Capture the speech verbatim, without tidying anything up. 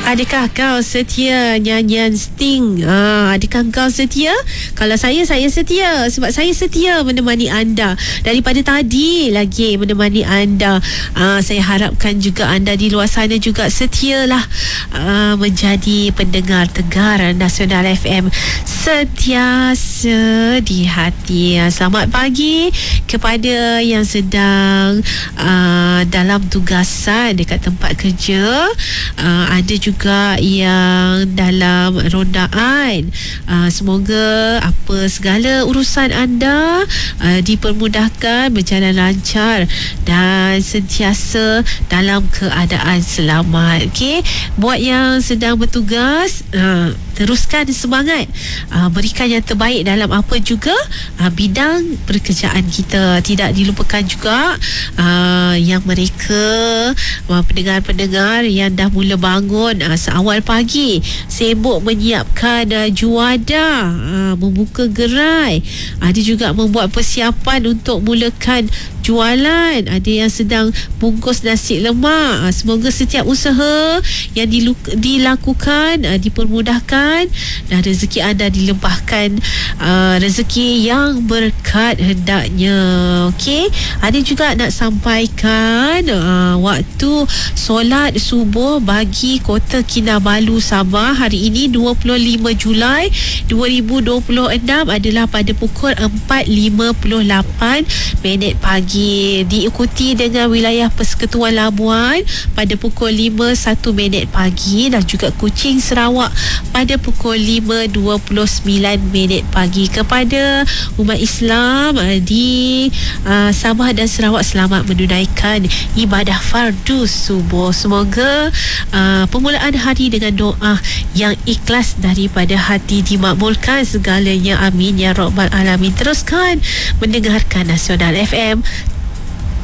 Adakah kau setia nyanyian Sting? Ha, adakah kau setia? Kalau saya, saya setia. Sebab saya setia menemani anda. Daripada tadi lagi menemani anda. Ha, saya harapkan juga anda di luar sana juga setialah ha, menjadi pendengar Tegar Nasional F M. Sentiasa di hati. Selamat pagi kepada yang sedang uh, dalam tugasan dekat tempat kerja. Uh, ada juga yang dalam rondaan. Uh, semoga apa segala urusan anda uh, dipermudahkan, berjalan lancar dan sentiasa dalam keadaan selamat. Okey, buat yang sedang bertugas, uh, teruskan semangat, uh, berikan yang terbaik dalam apa juga uh, bidang pekerjaan kita. Tidak dilupakan juga uh, yang mereka uh, pendengar-pendengar yang dah mula bangun uh, seawal pagi, sibuk menyiapkan uh, juadah, uh, membuka gerai, ada juga membuat persiapan untuk mulakan jualan, ada yang sedang bungkus nasi lemak. uh, Semoga setiap usaha yang diluk- dilakukan uh, dipermudahkan dan rezeki anda dilimpahkan, uh, rezeki yang berkat hendaknya. Okey, ada juga nak sampaikan uh, waktu solat subuh bagi Kota Kinabalu Sabah hari ini dua puluh lima Julai dua ribu dua puluh enam adalah pada pukul empat lima puluh lapan minit pagi, diikuti dengan wilayah Persekutuan Labuan pada pukul lima satu minit pagi dan juga Kuching Sarawak pada pukul lima dua puluh sembilan minit pagi. Kepada umat Islam uh, di uh, Sabah dan Sarawak, selamat menunaikan ibadah fardu subuh. Semoga uh, permulaan hari dengan doa yang ikhlas daripada hati dimakbulkan segalanya, amin ya rabbal alamin. Teruskan mendengarkan Nasional F M,